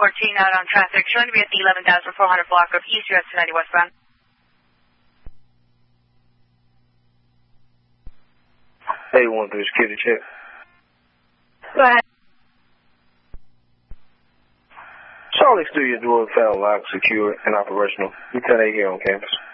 out on traffic, showing to be at the 11,400 block of East US 290 westbound. Hey, 1-3 security check. Go ahead. Charlie Studio Dwarf found locked, secure, and operational. Lieutenant here on campus.